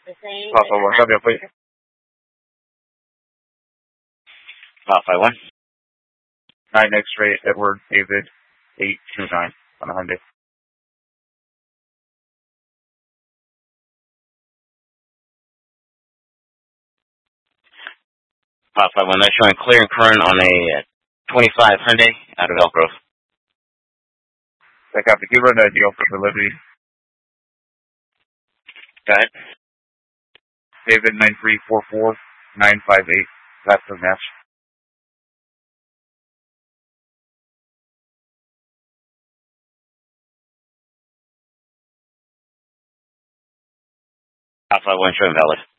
Papa 1, copy that, please. Papa 1. 9 X-ray, Edward David 829 on a Hyundai. Papa 1, they're showing clear and current on a 25 Hyundai out of Elk Grove. That copy. Do run that deal for delivery. Go ahead. David 9344958. That's the match. Papa 1 showing valid.